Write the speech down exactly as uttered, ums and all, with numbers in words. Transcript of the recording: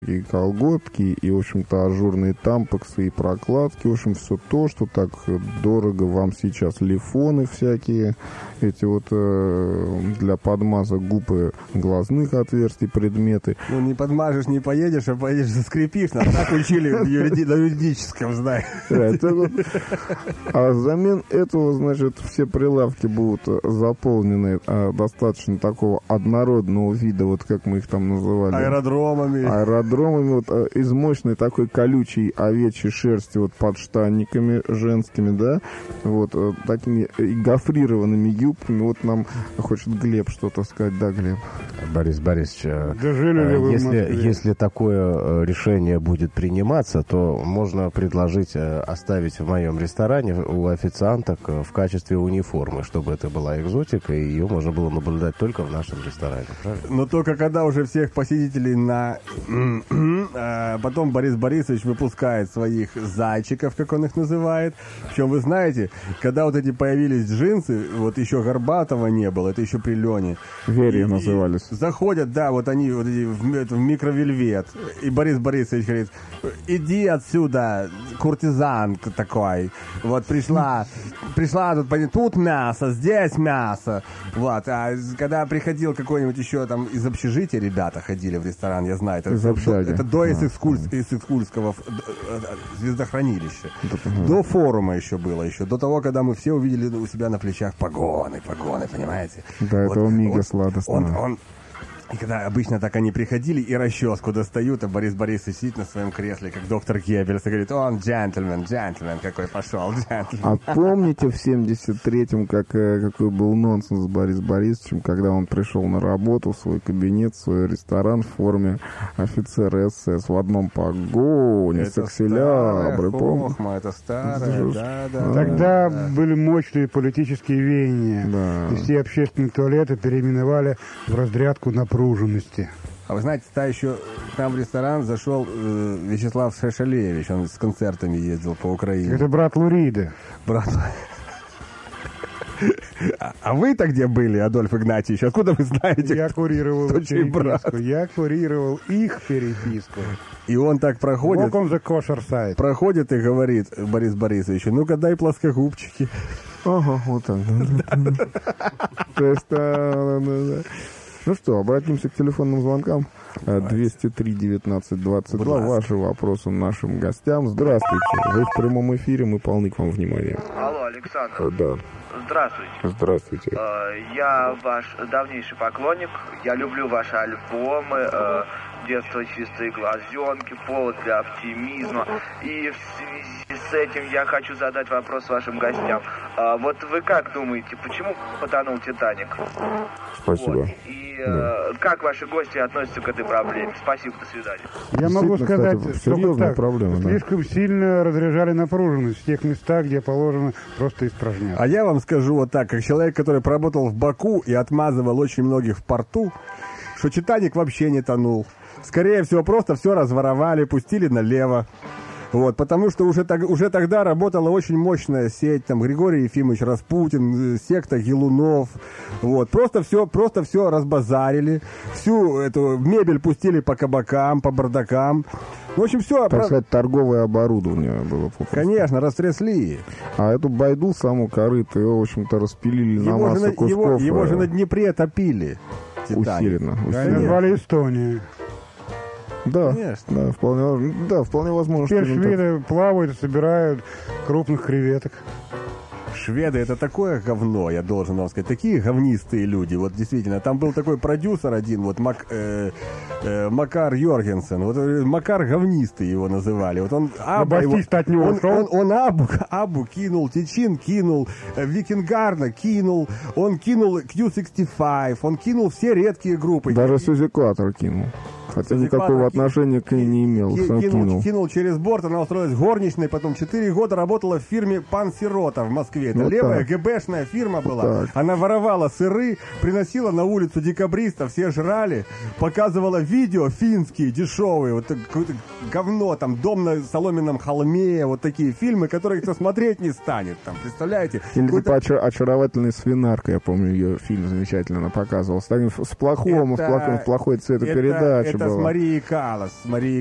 и колготки, и, в общем-то, ажурные тампексы и прокладки, в общем, все то, что так дорого вам сейчас. Лифоны всякие, эти вот э, для подмаза губ и глазных отверстий предметы. Ну, не подмажешь, не поедешь, а поедешь, заскрипишь. Нас так учили на юридическом, знаешь. А взамен этого, значит, все прилавки будут заполнены достаточно такого однородного вида, вот как мы их там называли. Аэродромами. Аэродромами, вот из мощной такой колючей овечьей шерсти, вот подштанниками женскими, да, вот такими гофрированными юбками. Вот нам хочет Глеб что-то сказать. Да, Глеб? Борис Борисович, ли если, если такое решение будет приниматься, то можно предложить оставить в моем ресторане у официанток в качестве униформы, чтобы это была экзотика, и ее можно было наблюдать только в нашем ресторане. Правильно? Но только когда уже всех посетителей на... Потом Борис Борисович выпускает своих зайчиков, как он их называет. Причем, вы знаете, когда вот эти появились джинсы, вот еще Горбатова не было, это еще при Лене. Верия назывались. Заходят, да, вот они вот эти, в, в микровельвет. И Борис Борисович говорит: иди отсюда, куртизанка такой. Вот пришла, пришла тут, тут мясо, здесь мясо. Вот, а когда приходил какой-нибудь еще там из общежития, ребята ходили в ресторан, я знаю, это, до, это до из Экскульского звездохранилища. Да, до форума еще было, еще до того, когда мы все увидели у себя на плечах погоны, погоны, понимаете? Да, вот, этого мига вот, сладостного. Он, он, и когда обычно так они приходили и расческу достают, а Борис Борисович сидит на своем кресле, как доктор Геббельс, и говорит: он джентльмен, джентльмен какой пошел, джентльмен. А помните в семьдесят третьем, как, какой был нонсенс с Борисом Борисовичем, когда он пришел на работу в свой кабинет, в свой ресторан в форме офицера СС в одном погоне, с акселябры, помните? Это старое, да, да. Тогда да, были мощные политические веяния, да. И все общественные туалеты переименовали в разрядку напруженности. А вы знаете, та еще к нам в ресторан зашел э, Вячеслав Шашалевич, он с концертами ездил по Украине. Это брат Лурида. Брат. А, а вы-то где были, Адольф Игнатьевич? Откуда вы знаете? Я курировал переписку. Я курировал их переписку. И он так проходит. Welcome the kosher site. Проходит и говорит Борис Борисович: ну-ка дай плоскогубчики. Ага, вот так. То есть... Ну что, обратимся к телефонным звонкам. двести три девятнадцать двадцать два. Ваши вопросы нашим гостям. Здравствуйте. Вы в прямом эфире, мы полны к вам внимания. Алло, Александр. Да. Здравствуйте. Здравствуйте. Я ваш давнейший поклонник. Я люблю ваши альбомы. «Детство, чистые глазенки», «Повод для оптимизма». И в связи с этим я хочу задать вопрос вашим гостям. А, вот вы как думаете, почему потонул «Титаник»? Спасибо. Вот. И да. э, как ваши гости относятся к этой проблеме? Спасибо, до свидания. Я могу сказать, кстати, что так, проблема, да. слишком сильно разряжали напруженность в тех местах, где положено просто испражняться. А я вам скажу вот так, как человек, который поработал в Баку и отмазывал очень многих в порту, что «Титаник» вообще не тонул. Скорее всего, просто все разворовали, пустили налево. Вот, потому что уже, так, уже тогда работала очень мощная сеть, там, Григорий Ефимович Распутин, секта Гелунов. Вот, просто все, просто все разбазарили, всю эту мебель пустили по кабакам, по бардакам. В общем, все... Так сказать, торговое оборудование было попросту. Конечно, растрясли. А эту байду, саму корыту, его, в общем-то, распилили на его массу на, кусков. Его, его же на Днепре топили. Усиленно. Да, назвали Эстонию. Да, конечно. Да, вполне, да, вполне возможно. Теперь что шведы так... плавают и собирают крупных креветок. Шведы — это такое говно, я должен вам сказать. Такие говнистые люди. Вот действительно, там был такой продюсер один, вот Мак, э, э, Макар Йоргенсен. Вот Макар говнистый его называли. Вот он Абба, его, от него он, он, он Абу, Абу кинул, Тичин кинул, Викингарна кинул, он кинул кью шестьдесят пять, он кинул все редкие группы. Даже Сьюзи Клаттер кинул. Хотя никакого отношения к ней не имел. Кинул, кинул. кинул через борт, она устроилась горничной, потом четыре года работала в фирме «Пан Сирота» в Москве. Это вот левая так. ГБшная фирма была. Так. Она воровала сыры, приносила на улицу декабристов, все жрали, показывала видео финские, дешевые, вот какое-то говно, там, «Дом на соломенном холме», вот такие фильмы, которые кто смотреть не станет, там, представляете? Или типа «Очаровательная свинарка», я помню, ее фильм замечательно она показывала. С, таким, с плохом, это, с плохой цветопередачей. Это было. с Марией Каллас. С Марией